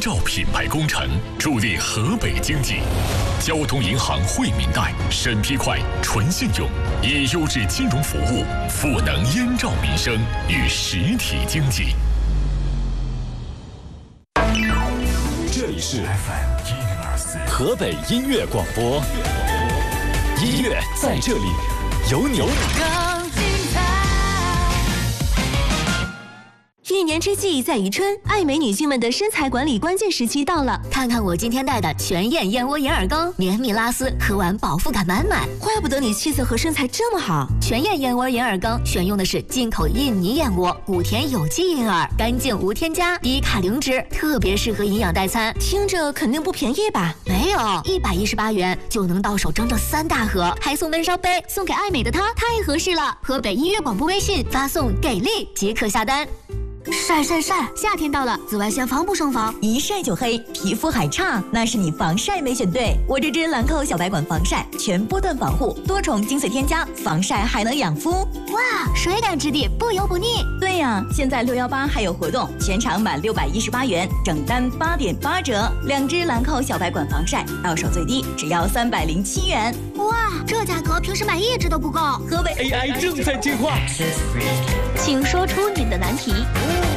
照品牌工程，助力河北经济。交通银行惠民贷，审批快，纯信用，以优质金融服务赋能燕赵民生与实体经济。 这里是 FM 104河北音乐广播，音乐在这里，有你。 一年之计在于春，爱美女性们的身材管理关键时期到了。 看看我今天带的全燕燕窝银耳羹，绵密拉丝，喝完饱腹感满满。 怪不得你气色和身材这么好。 全燕燕窝银耳羹选用的是进口印尼燕窝，谷田有机银耳，干净无添加，低卡零脂，特别适合营养代餐。 听着肯定不便宜吧？ 没有，118元就能到手整整3大盒，还送闷烧杯，送给爱美的她太合适了。河北音乐广播微信发送给力即可下单。晒，夏天到了，紫外线防不胜防， 一晒就黑，皮肤还差，那是你防晒没选对。我这支兰蔻小白管防晒，全波段防护，多重精粹添加，防晒还能养肤。 哇，水感质地，不油不腻。 对呀，现在618还有活动，全场满618元，整单8.8折。2支兰蔻小白管防晒，到手最低只要307元。 哇，这价格平时买1支都不够。 河北 AI 正在进化， 请说出你的难题。